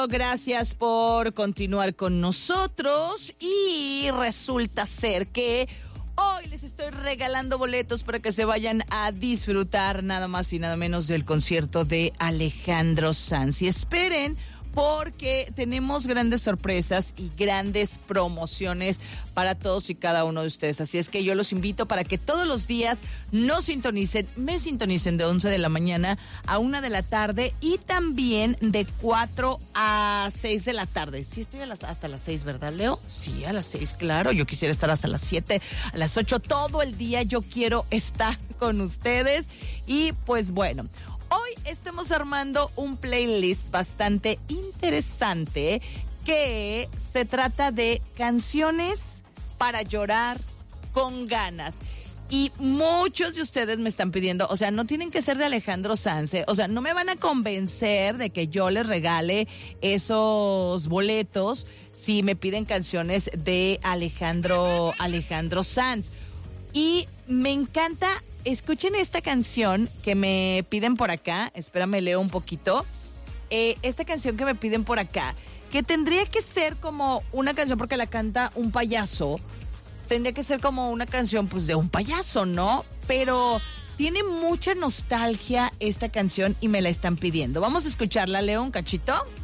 Gracias por continuar con nosotros y resulta ser que hoy les estoy regalando boletos para que se vayan a disfrutar nada más y nada menos del concierto de Alejandro Sanz. Y esperen, porque tenemos grandes sorpresas y grandes promociones para todos y cada uno de ustedes. Así es que yo los invito para que todos los días me sintonicen de 11 de la mañana a 1 de la tarde y también de 4 a 6 de la tarde. Sí, estoy hasta las 6, ¿verdad, Leo? Sí, a las 6, claro. Yo quisiera estar hasta las 7, a las 8, todo el día yo quiero estar con ustedes. Y pues bueno, hoy estamos armando un playlist bastante interesante que se trata de canciones para llorar con ganas. Y muchos de ustedes me están pidiendo, o sea, no tienen que ser de Alejandro Sanz, o sea, no me van a convencer de que yo les regale esos boletos si me piden canciones de Alejandro Sanz. Y me encanta. Escuchen esta canción que me piden por acá. Espérame, leo un poquito. Esta canción que me piden por acá, que tendría que ser como una canción porque la canta un payaso. Tendría que ser como una canción pues de un payaso, ¿no? Pero tiene mucha nostalgia esta canción y me la están pidiendo. Vamos a escucharla, Leo, un cachito.